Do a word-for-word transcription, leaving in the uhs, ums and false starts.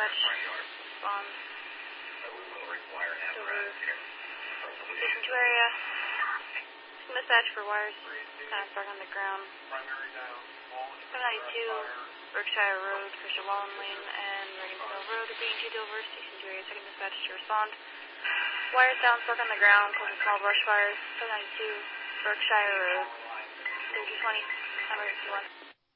dispatch. Respond. Over. Station two area. Dispatch for wires. Kind of stuck on the ground. seven ninety-two, Berkshire Road, Fisher Wallen Lane, and Regensville Road, being two Dover, Station two area, second dispatch to respond. Wires down, stuck on the ground, close to small brush fires, seven ninety-two, Berkshire Road, thirty twenty, emergency one.